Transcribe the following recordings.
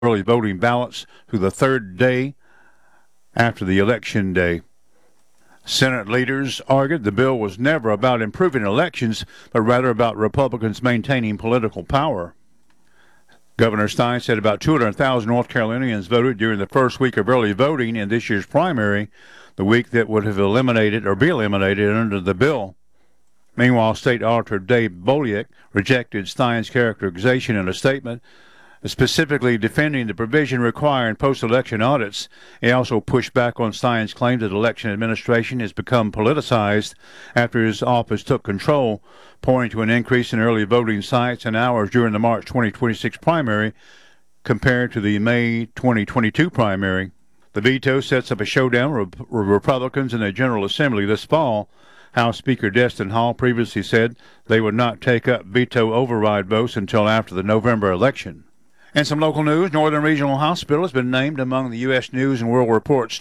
early voting ballots through the third day after the election day. Senate leaders argued the bill was never about improving elections, but rather about Republicans maintaining political power. Governor Stein said about 200,000 North Carolinians voted during the first week of early voting in this year's primary, the week that would have eliminated or be eliminated under the bill. Meanwhile, State Auditor Dave Bolliak rejected Stein's characterization in a statement, specifically defending the provision requiring post-election audits. He also pushed back on Stein's claim that election administration has become politicized after his office took control, pointing to an increase in early voting sites and hours during the March 2026 primary compared to the May 2022 primary. The veto sets up a showdown with Republicans in the General Assembly this fall. House Speaker Destin Hall previously said they would not take up veto override votes until after the November election. And some local news, Northern Regional Hospital has been named among the U.S. News & World Report's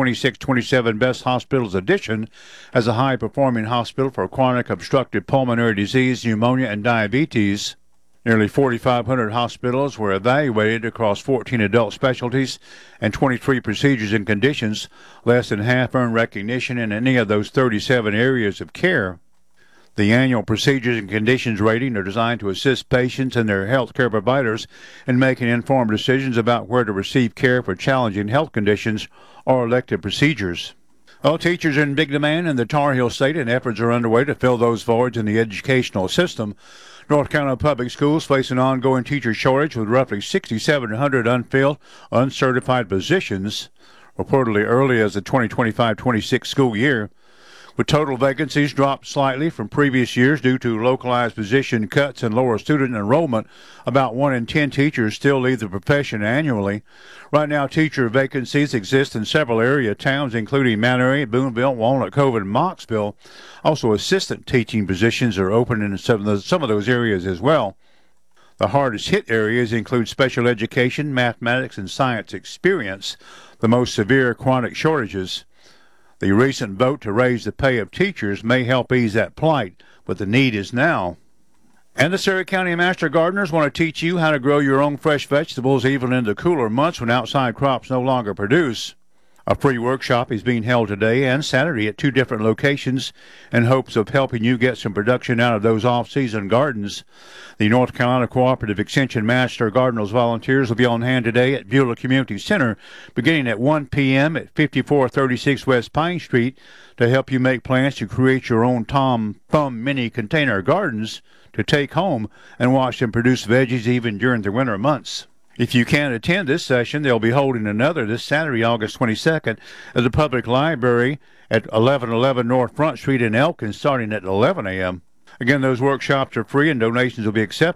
2026-27 Best Hospitals edition as a high-performing hospital for chronic obstructive pulmonary disease, pneumonia, and diabetes. Nearly 4,500 hospitals were evaluated across 14 adult specialties and 23 procedures and conditions. Less than half earned recognition in any of those 37 areas of care. The annual procedures and conditions rating are designed to assist patients and their health care providers in making informed decisions about where to receive care for challenging health conditions or elective procedures. Well, teachers are in big demand in the Tar Heel State, and efforts are underway to fill those voids in the educational system. North Carolina Public Schools face an ongoing teacher shortage with roughly 6,700 unfilled, uncertified positions, reportedly early as the 2025-26 school year. With total vacancies dropped slightly from previous years due to localized position cuts and lower student enrollment, about 1 in 10 teachers still leave the profession annually. Right now, teacher vacancies exist in several area towns, including Mount Airy, Boonville, Walnut Cove, and Moxville. Also, assistant teaching positions are open in some of those areas as well. The hardest hit areas include special education, mathematics, and science experience, the most severe chronic shortages. The recent vote to raise the pay of teachers may help ease that plight, but the need is now. And the Surry County Master Gardeners want to teach you how to grow your own fresh vegetables even in the cooler months when outside crops no longer produce. A free workshop is being held today and Saturday at 2 different locations in hopes of helping you get some production out of those off-season gardens. The North Carolina Cooperative Extension Master Gardeners volunteers will be on hand today at Beulah Community Center beginning at 1 p.m. at 5436 West Pine Street to help you make plans to create your own Tom Thumb mini container gardens to take home and watch them produce veggies even during the winter months. If you can't attend this session, they'll be holding another this Saturday, August 22nd, at the Public Library at 1111 North Front Street in Elkins, starting at 11 a.m. Again, those workshops are free and donations will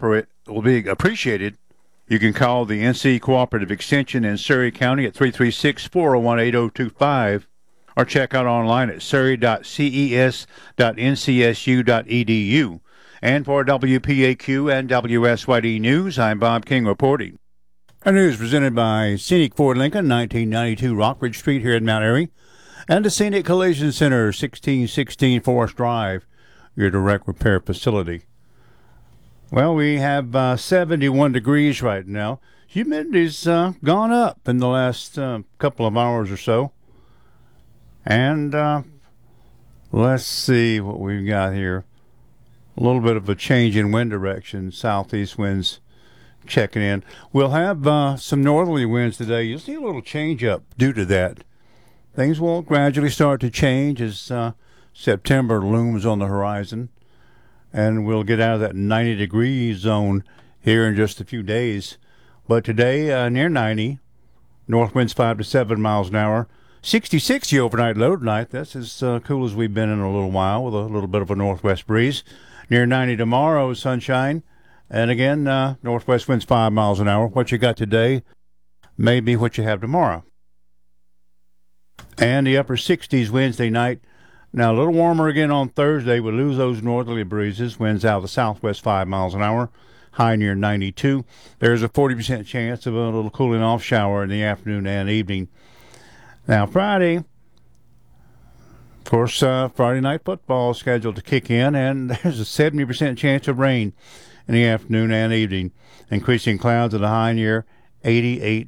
be appreciated. You can call the NC Cooperative Extension in Surry County at 336-401-8025 or check out online at surry.ces.ncsu.edu. And for WPAQ and WSYD News, I'm Bob King reporting. Our news presented by Scenic Ford Lincoln, 1992 Rockridge Street here in Mount Airy, and the Scenic Collision Center, 1616 Forest Drive, your direct repair facility. Well, we have 71 degrees right now. Humidity's gone up in the last couple of hours or so. And let's see what we've got here. A little bit of a change in wind direction, southeast winds checking in. We'll have some northerly winds today. You'll see a little change up due to that. Things will gradually start to change as September looms on the horizon, and we'll get out of that 90-degree zone here in just a few days. But today, near 90, north winds 5 to 7 miles an hour. 66 the overnight low tonight. That's as cool as we've been in a little while with a little bit of a northwest breeze. Near 90 tomorrow, sunshine. And again, northwest winds 5 miles an hour. What you got today may be what you have tomorrow. And the upper 60s Wednesday night. Now, a little warmer again on Thursday. We lose those northerly breezes. Winds out of the southwest 5 miles an hour. High near 92. There's a 40% chance of a little cooling off shower in the afternoon and evening. Now, Friday, of course, Friday night football is scheduled to kick in, and there's a 70% chance of rain in the afternoon and evening. Increasing clouds at a high near 88